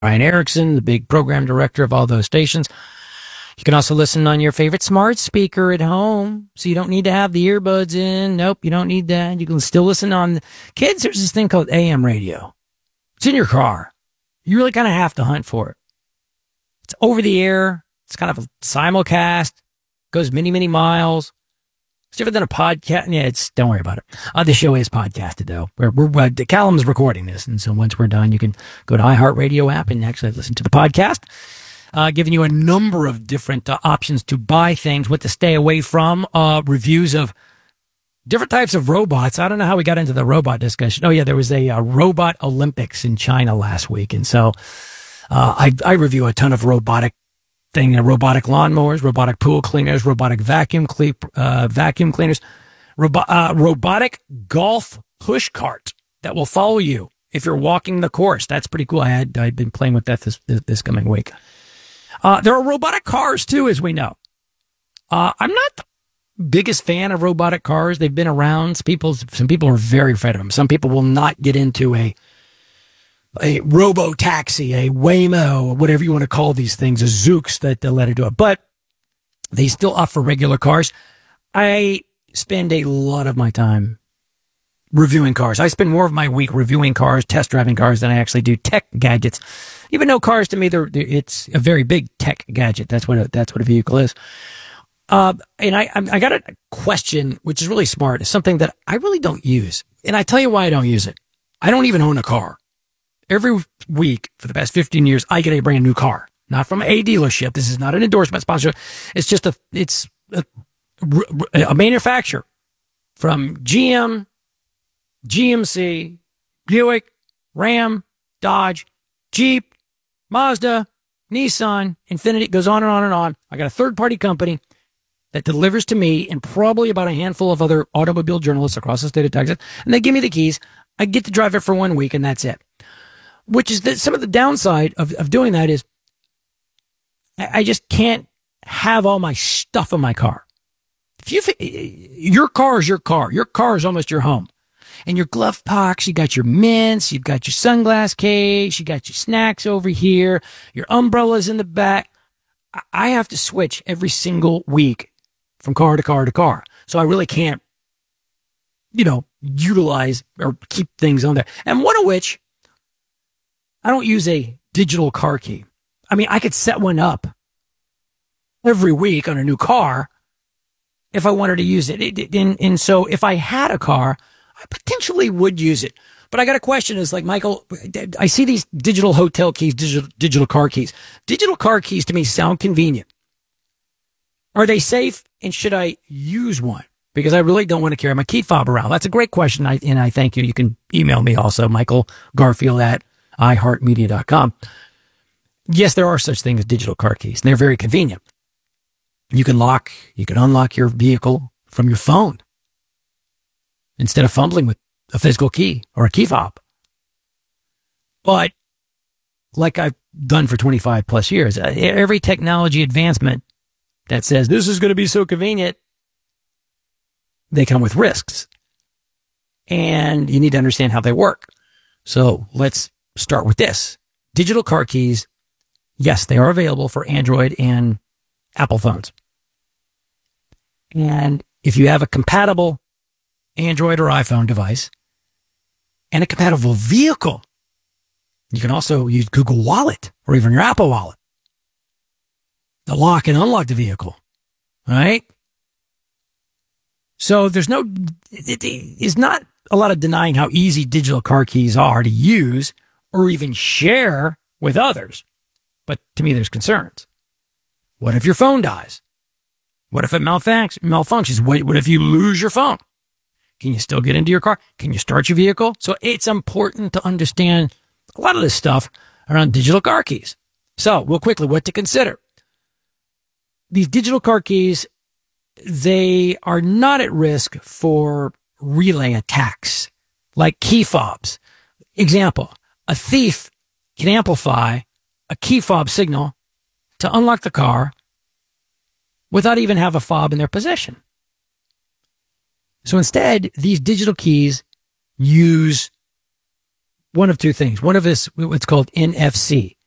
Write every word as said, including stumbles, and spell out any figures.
Brian Erickson, the big program director of all those stations. You can also listen on your favorite smart speaker at home, so you don't need to have the earbuds in. Nope, you don't need that. You can still listen on. Kids, there's this thing called A M radio. It's in your car. You really kind of have to hunt for it. It's over the air. It's kind of a simulcast. Goes many, many miles. It's different than a podcast. Yeah, it's, don't worry about it. Uh, the show is podcasted, though. We're, we're, uh, Callum's recording this, and so once we're done, you can go to iHeartRadio app and actually listen to the podcast. Uh, giving you a number of different uh, options to buy things, what to stay away from, uh, reviews of different types of robots. I don't know how we got into the robot discussion. Oh, yeah, there was a uh, robot Olympics in China last week. And so uh, I, I review a ton of robotic things, uh, robotic lawnmowers, robotic pool cleaners, robotic vacuum, cle- uh, vacuum cleaners, robo- uh, robotic golf push cart that will follow you if you're walking the course. That's pretty cool. I had, I've been playing with that this, this, this coming week. Uh, there are robotic cars, too, as we know. Uh, I'm not the biggest fan of robotic cars. They've been around. Some people, some people are very afraid of them. Some people will not get into a a robo-taxi, a Waymo, whatever you want to call these things, a Zoox that they'll let it do it. But they still offer regular cars. I spend a lot of my time reviewing cars. I spend more of my week reviewing cars, test driving cars, than I actually do tech gadgets. Even though cars, to me, they're, they're it's a very big tech gadget. That's what a, that's what a vehicle is. Uh, and I I got a question, which is really smart. It's something that I really don't use, and I tell you why I don't use it. I don't even own a car. Every week for the past fifteen years, I get a brand new car, not from a dealership. This is not an endorsement sponsor. It's just a it's a, a manufacturer from G M. G M C, Buick, Ram, Dodge, Jeep, Mazda, Nissan, Infiniti. It goes on and on and on. I got a third-party company that delivers to me and probably about a handful of other automobile journalists across the state of Texas, and they give me the keys. I get to drive it for one week, and that's it. Which is that some of the downside of, of doing that is I, I just can't have all my stuff in my car. If you, your car is your car. Your car is almost your home. And your glove box, you got your mints, you've got your sunglass case, you got your snacks over here, your umbrellas in the back. I have to switch every single week from car to car to car. So I really can't, you know, utilize or keep things on there. And one of which, I don't use a digital car key. I mean, I could set one up every week on a new car if I wanted to use it. it, it and, and so if I had a car, I potentially would use it. But I got a question is like, Michael, I see these digital hotel keys, digital, digital car keys. Digital car keys to me sound convenient. Are they safe? And should I use one? Because I really don't want to carry my key fob around. That's a great question. I, and I thank you. You can email me also, Michael Garfield at i heart media dot com. Yes, there are such things as digital car keys, and they're very convenient. You can lock, you can unlock your vehicle from your phone instead of fumbling with a physical key or a key fob. But like I've done for twenty-five plus years, every technology advancement that says this is going to be so convenient, they come with risks. And you need to understand how they work. So let's start with this. Digital car keys, yes, they are available for Android and Apple phones. And if you have a compatible Android or iPhone device and a compatible vehicle, you can also use Google Wallet or even your Apple Wallet to lock and unlock the vehicle. All right? So there's no, it is not a lot of denying how easy digital car keys are to use or even share with others. But to me, there's concerns. What if your phone dies? What if it malfunc- malfunctions? What, what if you lose your phone? Can you still get into your car? Can you start your vehicle? So it's important to understand a lot of this stuff around digital car keys. So real quickly, what to consider. These digital car keys, they are not at risk for relay attacks like key fobs. Example, a thief can amplify a key fob signal to unlock the car without even have a fob in their possession. So instead, these digital keys use one of two things. One of is what's called N F C,